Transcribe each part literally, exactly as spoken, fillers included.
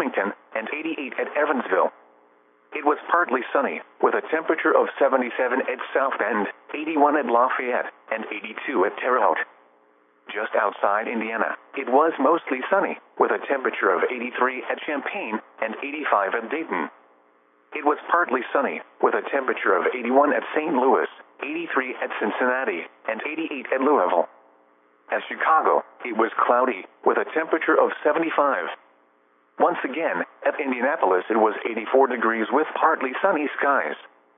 Wilmington, and eighty-eight at Evansville. It was partly sunny, with a temperature of seventy-seven at South Bend, eighty-one at Lafayette, and eighty-two at Terre Haute. Just outside Indiana, it was mostly sunny, with a temperature of eighty-three at Champaign and eighty-five at Dayton. It was partly sunny, with a temperature of eighty-one at Saint Louis, eighty-three at Cincinnati, and eighty-eight at Louisville. At Chicago, it was cloudy, with a temperature of seventy-five. Once again, at Indianapolis it was eighty-four degrees with partly sunny skies.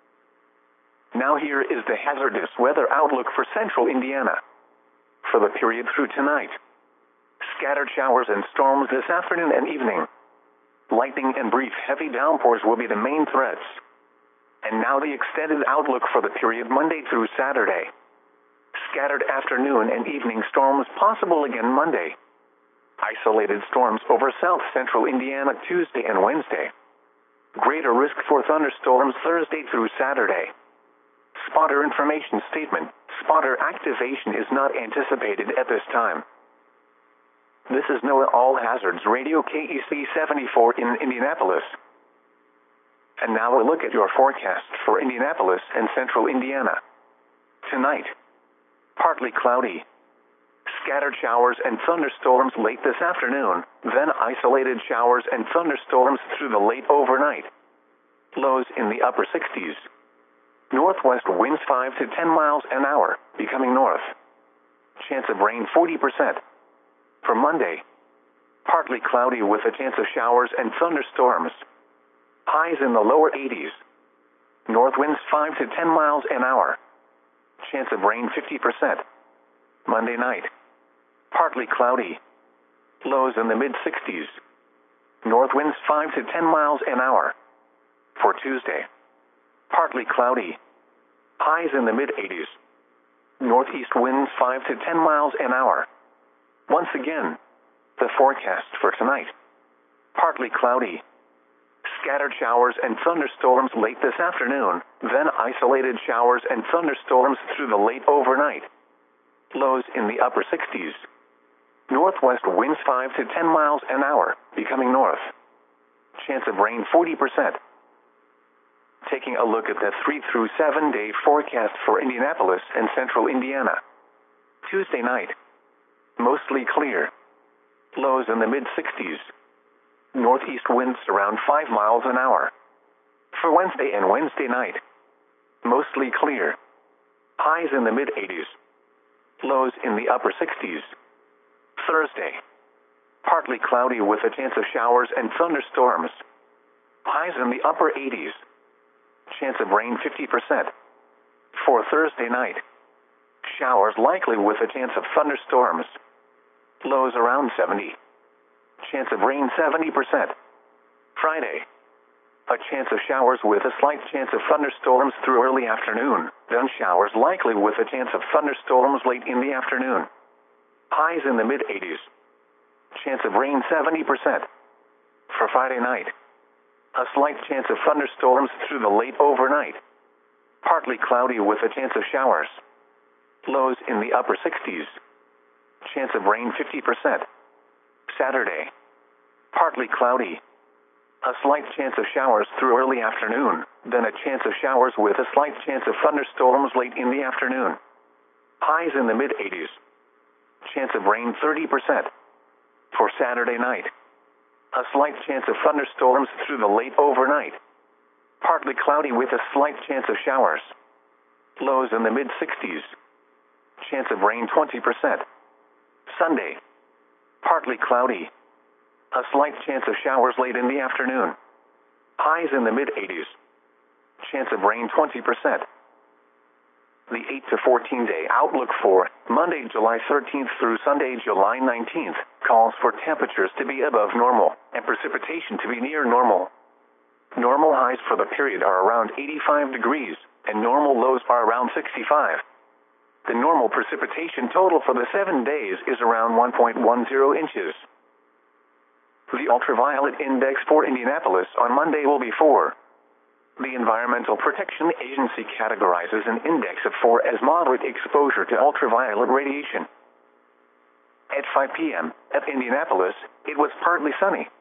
Now here is the hazardous weather outlook for central Indiana. For the period through tonight, scattered showers and storms this afternoon and evening. Lightning and brief heavy downpours will be the main threats. And now the extended outlook for the period Monday through Saturday. Scattered afternoon and evening storms possible again Monday. Isolated storms over south central Indiana Tuesday and Wednesday. Greater risk for thunderstorms Thursday through Saturday. Spotter information statement. Spotter activation is not anticipated at this time. This is NOAA All Hazards Radio K E C seventy-four in Indianapolis. And now a look at your forecast for Indianapolis and central Indiana. Tonight, partly cloudy. Scattered showers and thunderstorms late this afternoon, then isolated showers and thunderstorms through the late overnight. Lows in the upper sixties. Northwest winds five to ten miles an hour, becoming north. Chance of rain forty percent. For Monday, partly cloudy with a chance of showers and thunderstorms. Highs in the lower eighties. North winds five to ten miles an hour. Chance of rain fifty percent. Monday night, partly cloudy. Lows in the mid sixties. North winds five to ten miles an hour. For Tuesday, partly cloudy. Highs in the mid eighties. Northeast winds five to ten miles an hour. Once again, the forecast for tonight. Partly cloudy. Scattered showers and thunderstorms late this afternoon, then isolated showers and thunderstorms through the late overnight. Lows in the upper sixties. Northwest winds five to ten miles an hour, becoming north. Chance of rain forty percent. Taking a look at the three through seven day forecast for Indianapolis and central Indiana. Tuesday night, mostly clear. Lows in the mid sixties. Northeast winds around five miles an hour. For Wednesday and Wednesday night, mostly clear. Highs in the mid eighties. Lows in the upper sixties. Thursday, partly cloudy with a chance of showers and thunderstorms. Highs in the upper eighties. Chance of rain fifty percent. For Thursday night, showers likely with a chance of thunderstorms. Lows around seventy. Chance of rain seventy percent. Friday, a chance of showers with a slight chance of thunderstorms through early afternoon, then showers likely with a chance of thunderstorms late in the afternoon. Highs in the mid eighties. Chance of rain seventy percent. For Friday night, a slight chance of thunderstorms through the late overnight. Partly cloudy with a chance of showers. Lows in the upper sixties. Chance of rain fifty percent. Saturday, partly cloudy. A slight chance of showers through early afternoon, then a chance of showers with a slight chance of thunderstorms late in the afternoon. Highs in the mid eighties. Chance of rain thirty percent. For Saturday night, a slight chance of thunderstorms through the late overnight. Partly cloudy with a slight chance of showers. Lows in the mid sixties. Chance of rain twenty percent. Sunday, partly cloudy. A slight chance of showers late in the afternoon. Highs in the mid eighties. Chance of rain twenty percent. The eight to fourteen day outlook for Monday, July thirteenth through Sunday, July nineteenth, calls for temperatures to be above normal and precipitation to be near normal. Normal highs for the period are around eighty-five degrees, and normal lows are around sixty-five. The normal precipitation total for the seven days is around one point one zero inches. The ultraviolet index for Indianapolis on Monday will be four. The Environmental Protection Agency categorizes an index of four as moderate exposure to ultraviolet radiation. At five p m at Indianapolis, it was partly sunny.